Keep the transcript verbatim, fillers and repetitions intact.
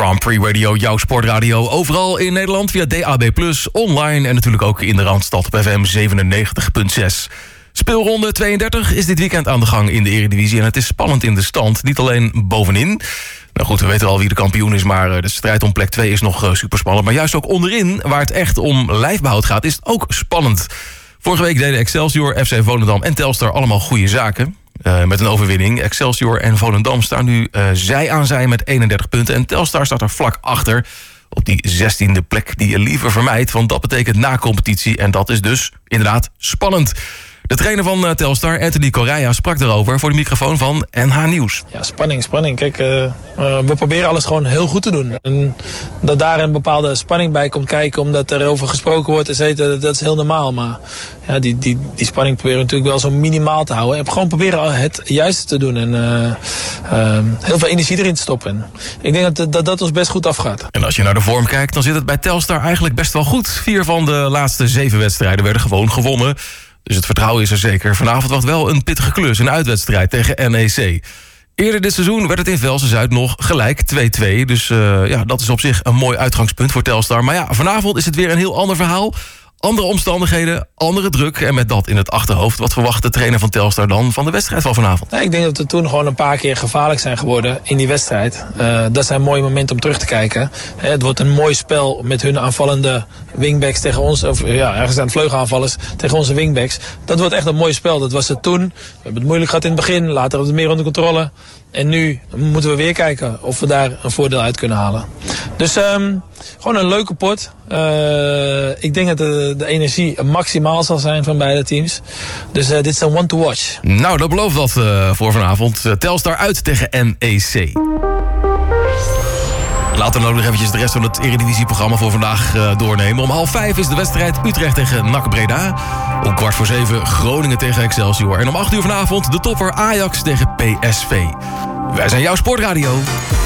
Grand Prix Radio, jouw sportradio. Overal in Nederland via D A B plus, online en natuurlijk ook in de Randstad op F M zevenennegentig komma zes. Speelronde tweeëndertig is dit weekend aan de gang in de Eredivisie. En het is spannend in de stand, niet alleen bovenin. Nou goed, we weten al wie de kampioen is, maar de strijd om plek twee is nog superspannend. Maar juist ook onderin, waar het echt om lijfbehoud gaat, is het ook spannend. Vorige week deden Excelsior, F C Volendam en Telstar allemaal goede zaken. Uh, met een overwinning. Excelsior en Volendam staan nu uh, zij aan zij met eenendertig punten. En Telstar staat er vlak achter op die zestiende plek die je liever vermijdt. Want dat betekent na-competitie en dat is dus inderdaad spannend. De trainer van uh, Telstar, Anthony Correia, sprak erover voor de microfoon van N H Nieuws. Ja, spanning, spanning. Kijk, uh, uh, we proberen alles gewoon heel goed te doen. En dat daar een bepaalde spanning bij komt kijken, omdat er over gesproken wordt, et cetera, dat is heel normaal. Maar ja, die, die, die spanning proberen we natuurlijk wel zo minimaal te houden. En gewoon proberen het juiste te doen en uh, uh, heel veel energie erin te stoppen. Ik denk dat, dat dat ons best goed afgaat. En als je naar de vorm kijkt, dan zit het bij Telstar eigenlijk best wel goed. Vier van de laatste zeven wedstrijden werden gewoon gewonnen. Dus het vertrouwen is er zeker. Vanavond wacht wel een pittige klus, een uitwedstrijd tegen N E C. Eerder dit seizoen werd het in Velsen-Zuid nog gelijk twee-twee. Dus uh, ja, dat is op zich een mooi uitgangspunt voor Telstar. Maar ja, vanavond is het weer een heel ander verhaal. Andere omstandigheden, andere druk. En met dat in het achterhoofd, wat verwacht de trainer van Telstar dan van de wedstrijd van vanavond? Ja, ik denk dat we toen gewoon een paar keer gevaarlijk zijn geworden in die wedstrijd. Uh, dat zijn mooie momenten om terug te kijken. He, het wordt een mooi spel met hun aanvallende wingbacks tegen ons. Of ja, ergens aan het vleugelaanvallers tegen onze wingbacks. Dat wordt echt een mooi spel. Dat was het toen. We hebben het moeilijk gehad in het begin. Later hebben we het meer onder controle. En nu moeten we weer kijken of we daar een voordeel uit kunnen halen. Dus um, gewoon een leuke pot. Uh, ik denk dat de, de energie maximaal zal zijn van beide teams. Dus uh, dit is een one to watch. Nou, dat belooft wat uh, voor vanavond. Uh, Telstar uit tegen N E C. Laten we nog eventjes de rest van het Eredivisie-programma voor vandaag uh, doornemen. Om half vijf is de wedstrijd Utrecht tegen N A C Breda. Om kwart voor zeven Groningen tegen Excelsior. En om acht uur vanavond de topper Ajax tegen P S V. Wij zijn jouw sportradio.